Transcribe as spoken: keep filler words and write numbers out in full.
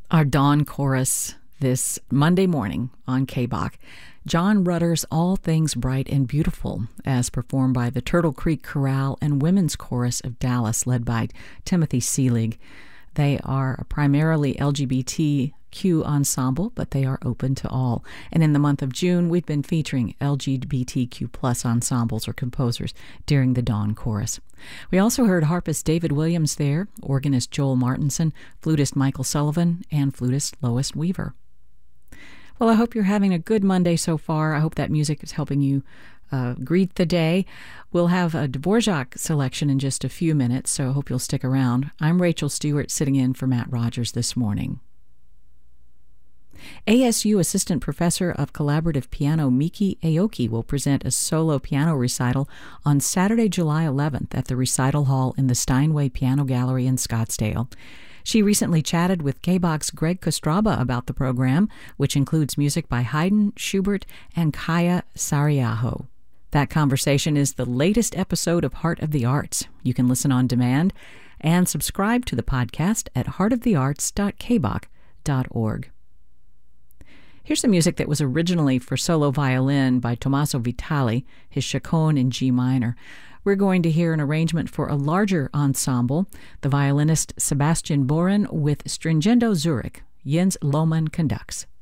Our dawn chorus this Monday morning on K B O C. John Rutter's All Things Bright and Beautiful, as performed by the Turtle Creek Chorale and Women's Chorus of Dallas, led by Timothy Seelig. They are a primarily L G B T Q ensemble, but they are open to all. And in the month of June, we've been featuring L G B T Q plus ensembles or composers during the Dawn Chorus. We also heard harpist David Williams there, organist Joel Martinson, flutist Michael Sullivan, and flutist Lois Weaver. Well, I hope you're having a good Monday so far. I hope that music is helping you uh, greet the day. We'll have a Dvorak selection in just a few minutes, so I hope you'll stick around. I'm Rachel Stewart, sitting in for Matt Rogers this morning. A S U Assistant Professor of Collaborative Piano Miki Aoki will present a solo piano recital on Saturday, July eleventh at the Recital Hall in the Steinway Piano Gallery in Scottsdale. She recently chatted with K B O C's Greg Kostraba about the program, which includes music by Haydn, Schubert, and Kaya Sariaho. That conversation is the latest episode of Heart of the Arts. You can listen on demand and subscribe to the podcast at heart of the arts dot k b o c dot org. Here's some music that was originally for solo violin by Tommaso Vitali, his Chaconne in G minor. We're going to hear an arrangement for a larger ensemble, the violinist Sebastian Boren with Stringendo Zurich. Jens Lohmann conducts.